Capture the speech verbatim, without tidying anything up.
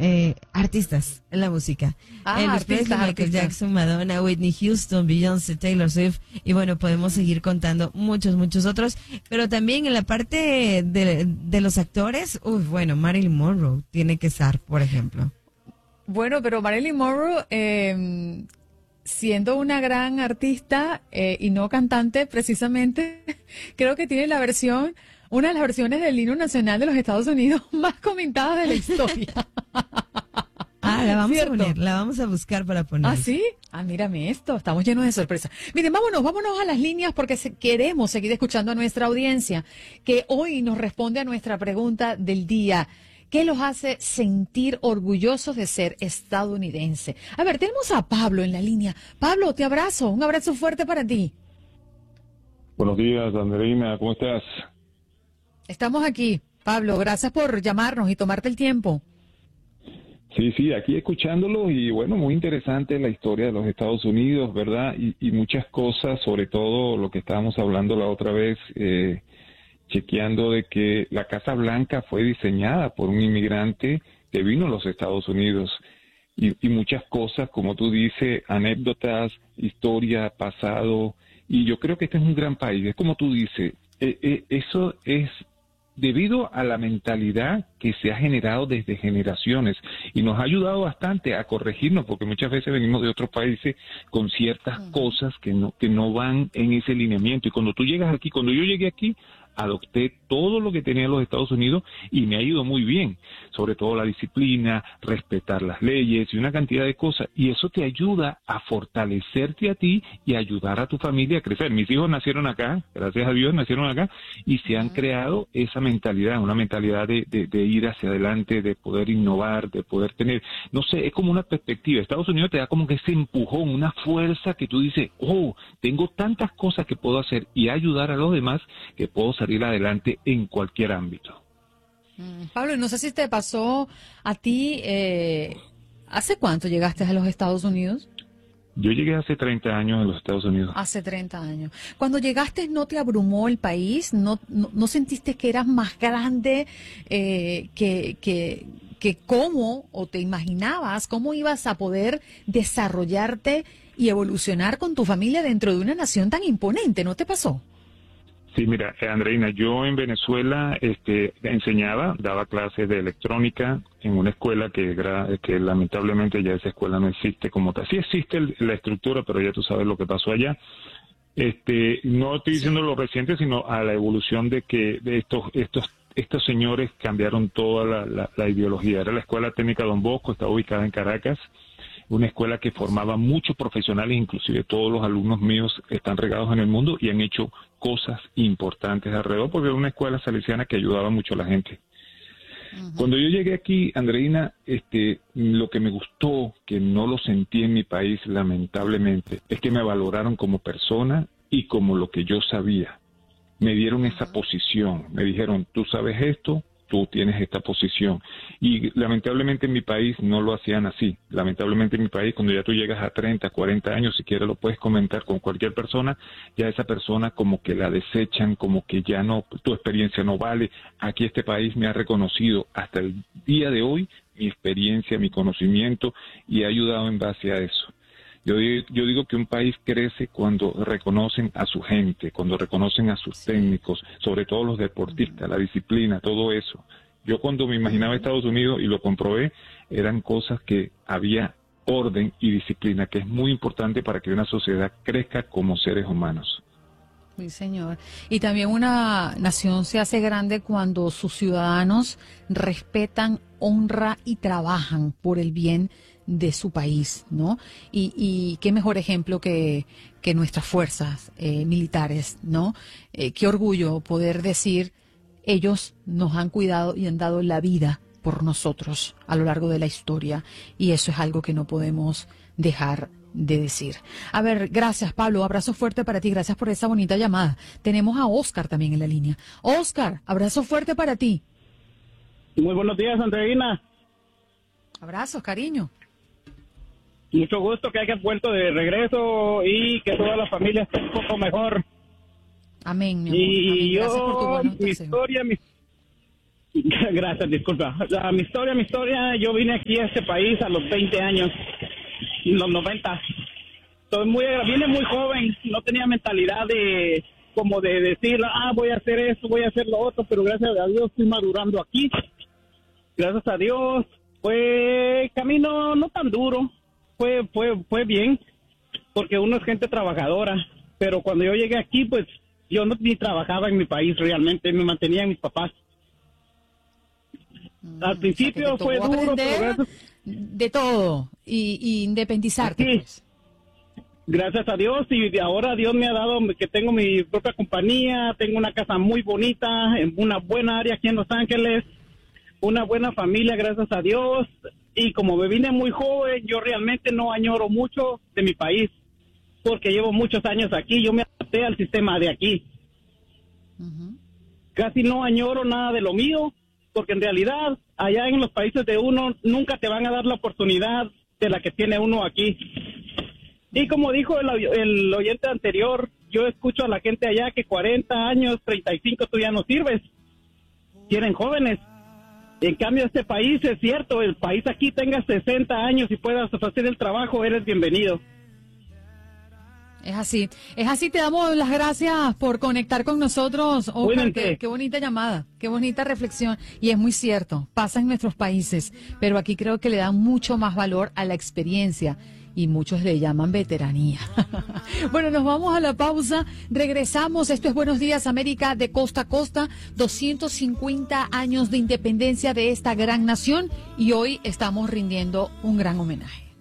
eh, artistas en la música. Ah, Elvis artistas, Presley, Michael artistas. Jackson, Madonna, Whitney Houston, Beyoncé, Taylor Swift, y bueno, podemos seguir contando muchos, muchos otros, pero también en la parte de, de los actores, uy, bueno, Marilyn Monroe tiene que estar, por ejemplo. Bueno, pero Marilyn Monroe, eh, siendo una gran artista eh, y no cantante precisamente, creo que tiene la versión, una de las versiones del himno nacional de los Estados Unidos más comentadas de la historia. Ah, la vamos ¿Cierto? a poner, la vamos a buscar para poner. ¿Ah, sí? Ah, mírame esto, estamos llenos de sorpresas. Miren, vámonos, vámonos a las líneas porque se- queremos seguir escuchando a nuestra audiencia, que hoy nos responde a nuestra pregunta del día. ¿Qué los hace sentir orgullosos de ser estadounidense? A ver, tenemos a Pablo en la línea. Pablo, te abrazo, un abrazo fuerte para ti. Buenos días, Andreina, ¿cómo estás? Estamos aquí. Pablo, gracias por llamarnos y tomarte el tiempo. Sí, sí, aquí escuchándolo y bueno, muy interesante la historia de los Estados Unidos, ¿verdad? Y, y muchas cosas, sobre todo lo que estábamos hablando la otra vez, eh, chequeando de que la Casa Blanca fue diseñada por un inmigrante que vino a los Estados Unidos. Y, y muchas cosas, como tú dices, anécdotas, historia, pasado. Y yo creo que este es un gran país. Es como tú dices, eh, eh, eso es debido a la mentalidad que se ha generado desde generaciones y nos ha ayudado bastante a corregirnos porque muchas veces venimos de otros países con ciertas uh-huh. cosas que no que no van en ese lineamiento y cuando tú llegas aquí, cuando yo llegué aquí adopté todo lo que tenía los Estados Unidos y me ha ido muy bien, sobre todo la disciplina, respetar las leyes y una cantidad de cosas, y eso te ayuda a fortalecerte a ti y ayudar a tu familia a crecer. Mis hijos nacieron acá, gracias a Dios nacieron acá, y se han creado esa mentalidad, una mentalidad de, de, de ir hacia adelante, de poder innovar, de poder tener, no sé, es como una perspectiva. Estados Unidos te da como que ese empujón, una fuerza que tú dices, oh, tengo tantas cosas que puedo hacer y ayudar a los demás que puedo salir adelante en cualquier ámbito. Mm, Pablo, no sé si te pasó a ti, eh, ¿hace cuánto llegaste a los Estados Unidos? Yo llegué hace treinta años a los Estados Unidos. Hace treinta años. Cuando llegaste, ¿no te abrumó el país? ¿No, no, no sentiste que eras más grande eh, que, que, que cómo, o te imaginabas cómo ibas a poder desarrollarte y evolucionar con tu familia dentro de una nación tan imponente? ¿No te pasó? Sí, mira, eh, Andreina, yo en Venezuela este, enseñaba, daba clases de electrónica en una escuela que, que lamentablemente ya esa escuela no existe como tal. Sí existe el, la estructura, pero ya tú sabes lo que pasó allá. Este, no estoy diciendo lo reciente, sino a la evolución de que de estos estos estos señores cambiaron toda la, la, la ideología. Era la Escuela Técnica Don Bosco, está ubicada en Caracas. Una escuela que formaba muchos profesionales, inclusive todos los alumnos míos están regados en el mundo y han hecho cosas importantes alrededor, porque era una escuela salesiana que ayudaba mucho a la gente. Uh-huh. Cuando yo llegué aquí, Andreina, este, lo que me gustó, que no lo sentí en mi país, lamentablemente, es que me valoraron como persona y como lo que yo sabía. Me dieron esa posición, me dijeron, tú sabes esto, tú tienes esta posición. Y lamentablemente en mi país no lo hacían así. Lamentablemente en mi país, cuando ya tú llegas a treinta, cuarenta años, si quieres lo puedes comentar con cualquier persona, ya esa persona como que la desechan, como que ya no, tu experiencia no vale. Aquí este país me ha reconocido hasta el día de hoy mi experiencia, mi conocimiento y ha ayudado en base a eso. Yo, yo digo que un país crece cuando reconocen a su gente, cuando reconocen a sus técnicos, sobre todo los deportistas, la disciplina, todo eso. Yo cuando me imaginaba Estados Unidos y lo comprobé, eran cosas que había orden y disciplina, que es muy importante para que una sociedad crezca como seres humanos. Sí, señor. Y también una nación se hace grande cuando sus ciudadanos respetan, honran y trabajan por el bien de su país, ¿no? Y, y qué mejor ejemplo que, que nuestras fuerzas eh, militares, ¿no? Eh, qué orgullo poder decir, ellos nos han cuidado y han dado la vida por nosotros a lo largo de la historia, y eso es algo que no podemos dejar de decir. A ver, gracias, Pablo, abrazo fuerte para ti, gracias por esa bonita llamada. Tenemos a Oscar también en la línea. Oscar, abrazo fuerte para ti. Muy buenos días, Andreina. Abrazos, cariño. Mucho gusto que hayas vuelto de regreso y que toda la familia esté un poco mejor. Amén, mi amor. Y Amén. Gracias yo, por tu buenos mi deseos. historia, mi, Gracias, disculpa. La, mi historia, mi historia, yo vine aquí a este país a los veinte años, en los noventa. Soy muy, vine muy joven, no tenía mentalidad de como de decir, ah, voy a hacer esto, voy a hacer lo otro, pero gracias a Dios estoy madurando aquí. Gracias a Dios, fue camino no tan duro, fue, fue, fue bien, porque uno es gente trabajadora, pero cuando yo llegué aquí, pues yo no ni trabajaba en mi país realmente, me mantenía en mis papás. Al principio o sea, fue duro, pero gracias, de todo y, y independizarte. sí, Pues. Gracias a Dios, y ahora Dios me ha dado que tengo mi propia compañía, tengo una casa muy bonita, en una buena área aquí en Los Ángeles, una buena familia, gracias a Dios, y como me vine muy joven, yo realmente no añoro mucho de mi país, porque llevo muchos años aquí, yo me adapté al sistema de aquí. Uh-huh. Casi no añoro nada de lo mío, porque en realidad allá en los países de uno nunca te van a dar la oportunidad de la que tiene uno aquí. Y como dijo el, el oyente anterior, yo escucho a la gente allá que cuarenta años, treinta y cinco, tú ya no sirves. Quieren jóvenes. En cambio, este país es cierto, el país aquí tenga sesenta años y puedas hacer el trabajo, eres bienvenido. Es así, es así, te damos las gracias por conectar con nosotros. Oscar, qué, qué bonita llamada, qué bonita reflexión. Y es muy cierto, pasa en nuestros países, pero aquí creo que le dan mucho más valor a la experiencia y muchos le llaman veteranía. Bueno, nos vamos a la pausa, regresamos. Esto es Buenos Días América de costa a costa, doscientos cincuenta años de independencia de esta gran nación y hoy estamos rindiendo un gran homenaje.